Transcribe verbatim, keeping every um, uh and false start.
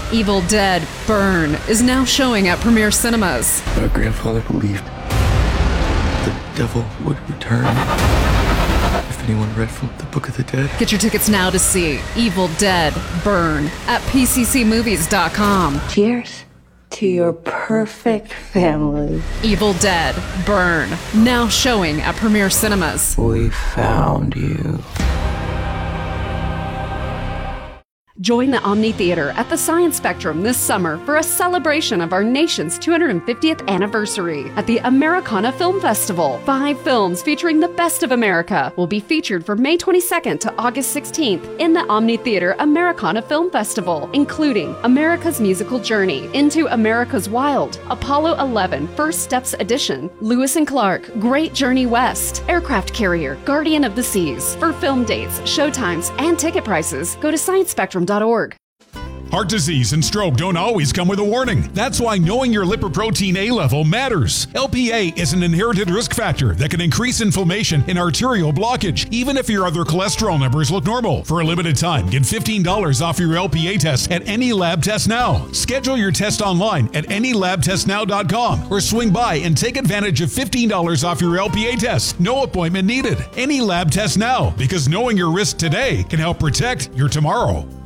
Evil Dead Burn is now showing at Premiere Cinemas. My grandfather believed the devil would return if anyone read from the Book of the Dead. Get your tickets now to see Evil Dead Burn at P C C movies dot com. Cheers to your perfect family. Evil Dead Burn, now showing at Premiere Cinemas. We found you. Join the Omni Theater at the Science Spectrum this summer for a celebration of our nation's two hundred fiftieth anniversary at the Americana Film Festival. Five films featuring the best of America will be featured from May twenty-second to August sixteenth in the Omni Theater Americana Film Festival, including America's Musical Journey, Into America's Wild, Apollo eleven First Steps Edition, Lewis and Clark, Great Journey West, Aircraft Carrier, Guardian of the Seas. For film dates, showtimes, and ticket prices, go to science spectrum dot org. Heart disease and stroke don't always come with a warning. That's why knowing your lipoprotein A level matters. L P A is an inherited risk factor that can increase inflammation and arterial blockage, even if your other cholesterol numbers look normal. For a limited time, get fifteen dollars off your L P A test at Any Lab Test Now. Schedule your test online at any lab test now dot com or swing by and take advantage of fifteen dollars off your L P A test. No appointment needed. Any Lab Test Now, because knowing your risk today can help protect your tomorrow.